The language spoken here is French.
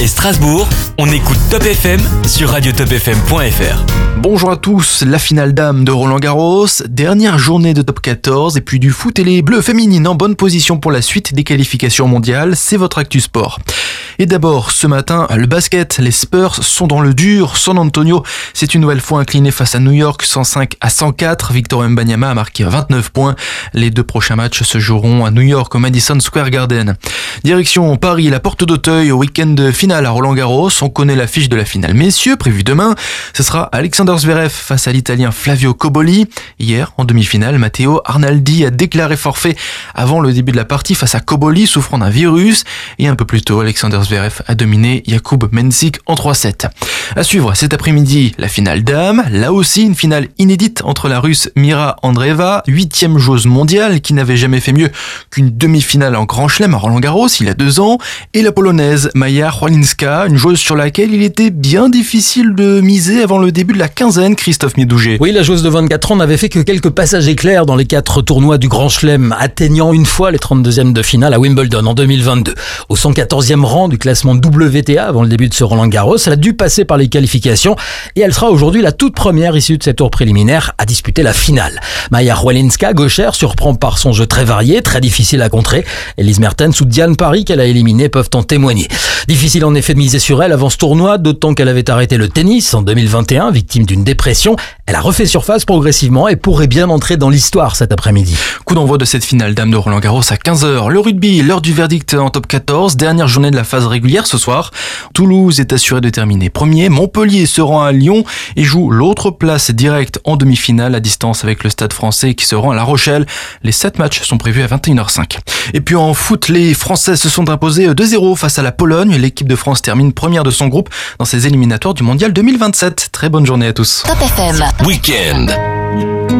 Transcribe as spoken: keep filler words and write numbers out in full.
et Strasbourg, on écoute Top F M sur radio top f m point f r. Bonjour à tous, la finale dame de Roland-Garros, dernière journée de top quatorze et puis du foot et les bleus féminines en bonne position pour la suite des qualifications mondiales, c'est votre Actu Sport. Et d'abord, ce matin, le basket, les Spurs sont dans le dur. San Antonio s'est une nouvelle fois incliné face à New York, cent cinq à cent quatre. Victor Wembanyama a marqué vingt-neuf points. Les deux prochains matchs se joueront à New York au Madison Square Garden. Direction Paris, la porte d'Auteuil au week-end finale à Roland-Garros. On connaît l'affiche de la finale messieurs, prévue demain. Ce sera Alexander Zverev face à l'Italien Flavio Cobolli. Hier, en demi-finale, Matteo Arnaldi a déclaré forfait avant le début de la partie face à Cobolli, souffrant d'un virus. Et un peu plus tôt, Alexander Zverev a dominé Jakub Mensik en trois sept. À suivre cet après-midi, la finale dame. Là aussi, une finale inédite entre la Russe Mira Andreeva, huitième joueuse mondiale qui n'avait jamais fait mieux qu'une demi-finale en Grand Chelem à Roland-Garros il y a deux ans, et la Polonaise Maja Chwalinska, une joueuse sur laquelle il était bien difficile de miser avant le début de la quinzaine, Christophe Médouget. Oui, la joueuse de vingt-quatre ans n'avait fait que quelques passages éclairs dans les quatre tournois du Grand Chelem, atteignant une fois les trente-deuxièmes de finale à Wimbledon en deux mille vingt-deux. Au cent quatorzième rang du classement W T A avant le début de ce Roland-Garros, elle a dû passer par les qualifications et elle sera aujourd'hui la toute première issue de cette tour préliminaire à disputer la finale. Maja Chwalinska, gauchère, surprend par son jeu très varié, très difficile à contrer. Elise Mertens ou Diane Parry qu'elle a éliminé peuvent en témoigner. Difficile en effet de miser sur elle avant ce tournoi, d'autant qu'elle avait arrêté le tennis en deux mille vingt et un, victime d'une dépression. Elle a refait surface progressivement et pourrait bien entrer dans l'histoire cet après-midi. Coup d'envoi de cette finale dame de Roland-Garros à quinze heures. Le rugby, l'heure du verdict en top quatorze, dernière journée de la phase régulière ce soir. Toulouse est assuré de terminer premier. Montpellier se rend à Lyon et joue l'autre place directe en demi-finale à distance avec le Stade Français qui se rend à La Rochelle. Les sept matchs sont prévus à vingt et une heures cinq. Et puis en foot, les Français se sont imposés deux zéro face à la Pologne. L'équipe de France termine première de son groupe dans ses éliminatoires du Mondial deux mille vingt-sept. Très bonne journée à tous. Top F M Week-end.